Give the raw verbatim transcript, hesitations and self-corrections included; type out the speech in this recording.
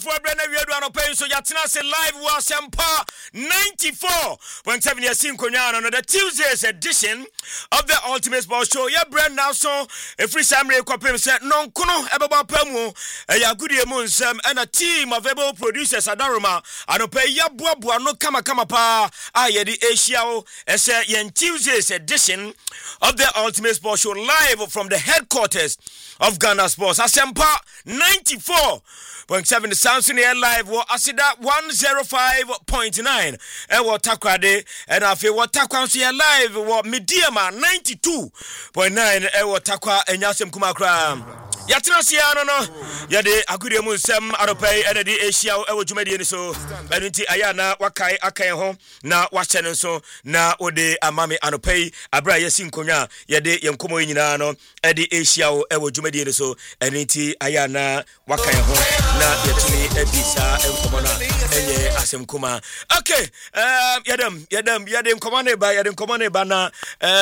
For Brenda Wiedu and Open, so Yatina say live was Sempa ninety-four point seven years in Konyan on the Tuesday's edition of the Ultimate Sports Show. Yeah, Brand now so a free summary copy said non kuno ebaba pemu a yagudi munsem and a team of able producers Adaruma and Ope Yabuabua no kama kama pa aye the Asia as a Tuesday's edition of the Ultimate Sports Show live from the headquarters of Ghana Sports. Asempa ninety-four point seven the Samson Air Live wa asida one oh five point nine e wa takwade and afi wa takwanso Air Live wa Mediama ninety-two point nine e wa takwa enyasem kuma kra yatina sia no no ya de agudie mu nsem aropai e de Asia e wa dwumadi ni so enunti aya na wakai akan ho na wache no so na ode amame anopai abra yesi nkonwa ya de yenkomo nyina no e de Asia e wa dwumadi ni so enunti aya na wakan ho na yetini ebisa enkomo na enye asem kuma. Okay, um yadam yadam yadem komane ba yadem komane ba na